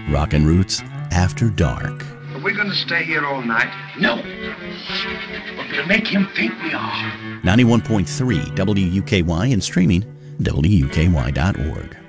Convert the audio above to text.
Rockin' Roots After Dark. Are we going to stay here all night? No. But we'll make him think we are. 91.3 WUKY and streaming WUKY.org.